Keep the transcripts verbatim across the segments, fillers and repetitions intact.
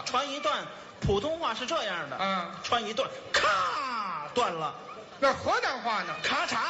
船一断，普通话是这样的， 嗯， 船一断，咔断了， 那河南话呢？ 咔嚓，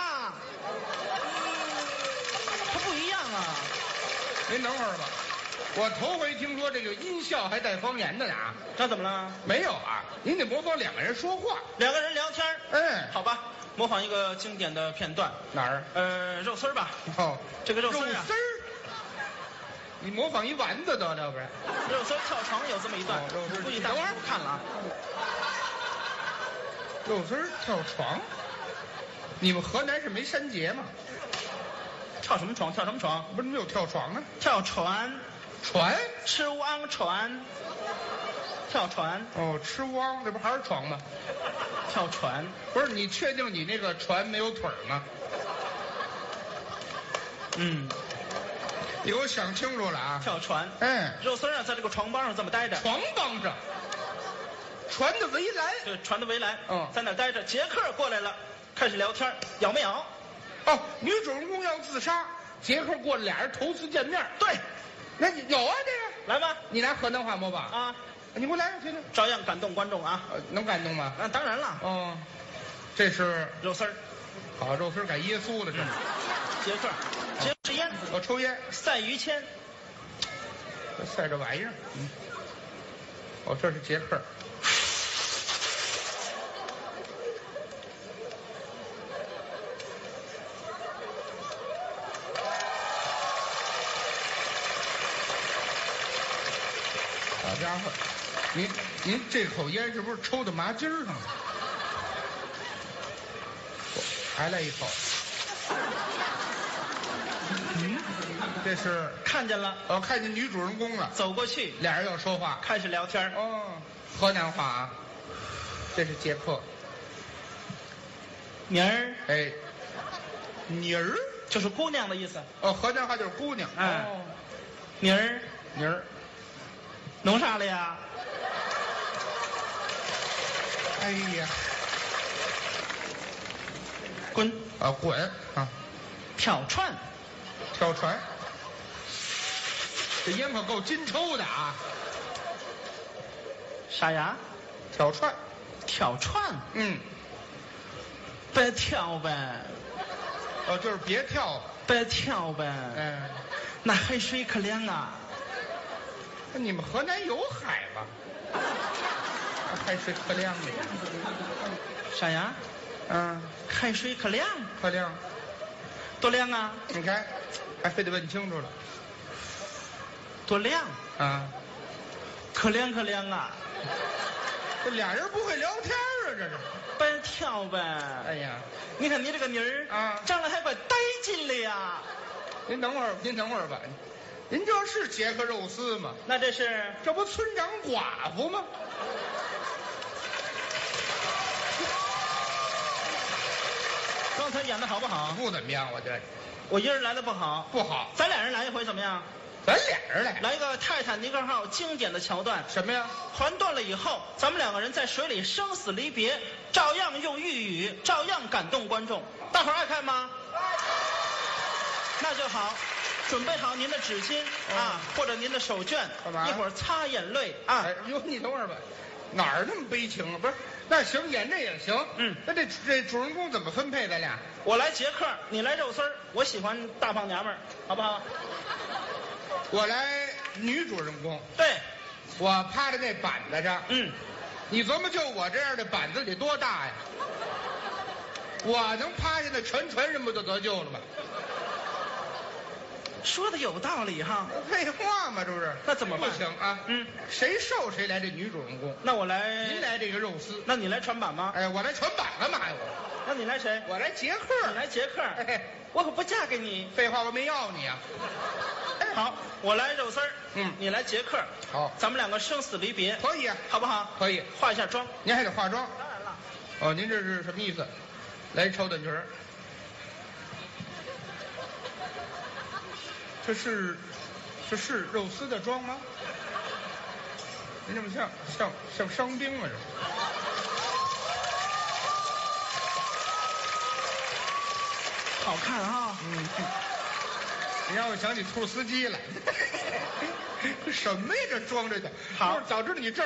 它不一样啊。 您等会儿吧，我头回听说这个音效还带方言的呢啊！ 那怎么了？ 没有啊，您得模仿两个人说话。 两个人聊天， 哎， 好吧，模仿一个经典的片段， 哪儿？ 呃，肉丝儿吧。 哦， 这个肉丝肉儿啊， 丝儿。你模仿一丸子得了，要不然？ 肉丝儿跳床有这么一段， 哦肉丝儿估计大家不看了啊。 肉丝儿跳床。你们河南是没山节吗？ 跳什么床？跳什么床？ 不是没有跳床啊？ 跳船， 船？ 吃汪船，跳船， 哦，吃汪，这不还是床吗？ 跳船。 不是，你确定你那个船没有腿儿吗？ 嗯， 你给我想清楚了啊！ 跳船。 哎， 肉丝儿啊，在这个床帮上这么待着， 床帮上，船的围栏。 对，船的围栏。 嗯在那儿待着。杰克过来了，开始聊天，咬没咬？ 哦，女主人公要自杀，杰克过来，俩人头次见面。 对， 那你有啊这个？ 来吧。 你拿河南话模仿啊， 你给我来，听听。 照样感动观众啊。 呃，能感动吗？ 那当然了。 哦，这是肉丝儿， 好肉丝改耶稣的这。 杰克，杰克是烟， 我抽烟， 赛于谦。 晒这玩意儿。嗯。哦，这是杰克。好家伙，您您这口烟是不是抽到麻筋儿上了？还来一口。嗯，这是看见了， 我看见女主人公了， 走过去， 俩人要说话， 开始聊天。 哦，河南话啊。这是杰克。 妮儿， 哎，妮儿， 就是姑娘的意思。 哦，河南话就是姑娘。 哎哦， 妮儿， 妮儿。 弄啥了呀？ 哎呀， 滚！ 啊，滚啊！ 跳船， 跳船。这烟可够金抽的啊！ 啥呀？ 跳船。 跳船。 嗯。 别跳呗。 哦，就是别跳。 别跳呗。 嗯。 那海水可凉啊。 你们河南有海吗？海水可凉的。 啥呀？ 嗯， 海水可凉。 可凉。 多凉啊！ 你看，还非得问清楚了。 多凉啊！ 可凉可凉啊！ 这俩人不会聊天啊，这是。 别跳呗！ 哎呀， 你看你这个妮儿啊， 长得还怪带劲的呀！ 您等会儿，您等会儿吧。您这是杰克肉丝吗？ 那这是这不村长寡妇吗？ 刚才演的好不好？ 不怎么样，我觉得。 我一人来的不好。 不好。 咱俩人来一回怎么样？ 咱俩人来。 来一个泰坦尼克号经典的桥段。 什么呀？ 船断了以后，咱们两个人在水里生死离别，照样用粤语，照样感动观众。大伙儿爱看吗？那就好。准备好您的纸巾、嗯、啊，或者您的手绢， 干嘛？ 一会儿擦眼泪啊。 哎呦，你等会儿吧，哪儿那么悲情啊？不是，那行，演这也行。 嗯， 那这这主人公怎么分配？咱俩？ 我来杰克，你来肉丝儿。我喜欢大胖娘们儿，好不好？ 我来女主人公。 对， 我趴在那板子上。 嗯， 你琢磨，就我这样的板子得多大呀？我能趴下那全船人不就得救了吗？ 说的有道理哈。 废话嘛，这不是？ 那怎么办？ 不行啊。 嗯， 谁瘦谁来这女主人公。 那我来。 您来这个肉丝。 那你来船板吗？ 哎，我来船板干嘛呀？我。 那你来谁？ 我来杰克。 你来杰克。 哎， 我可不嫁给你。 废话，我没要你啊。 哎，好，我来肉丝儿。 嗯， 你来杰克。 好， 咱们两个生死离别。 可以啊， 好不好？ 可以。 化一下妆。 您还得化妆。 当然了。 哦，您这是什么意思？来抽短裙儿。这是，这是肉丝的妆吗？您这么像像像伤兵啊？这好看啊！ 嗯，你让我想起兔司机来。什么呀？这装着的。 好， 早知道你这。